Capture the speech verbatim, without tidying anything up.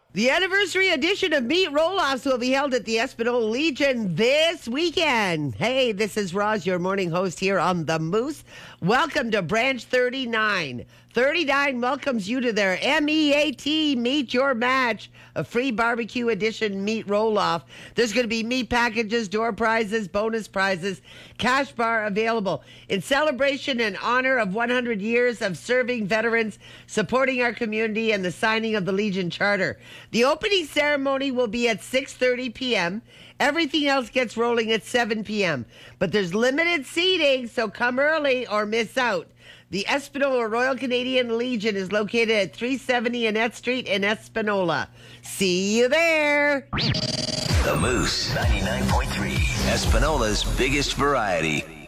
The anniversary edition of Meat Roll-Offs will be held at the Espanola Legion this weekend. Hey, this is Roz, your morning host here on The Moose. Welcome to Branch thirty-nine. thirty-nine welcomes you to their M E A T, Meet Your Match, a free barbecue edition meat roll-off. There's going to be meat packages, door prizes, bonus prizes, cash bar available in celebration and honor of one hundred years of serving veterans, supporting our community, and the signing of the Legion Charter. The opening ceremony will be at six thirty p.m. Everything else gets rolling at seven p.m. But there's limited seating, so come early or miss out. The Espanola Royal Canadian Legion is located at three seventy Annette Street in Espanola. See you there. The Moose ninety-nine point three, Espanola's biggest variety.